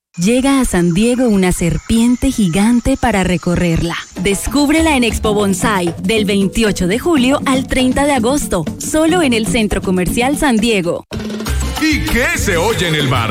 Llega a San Diego una serpiente gigante para recorrerla. Descúbrela en Expo Bonsai, del 28 de julio al 30 de agosto, solo en el Centro Comercial San Diego. ¿Y qué se oye en el bar?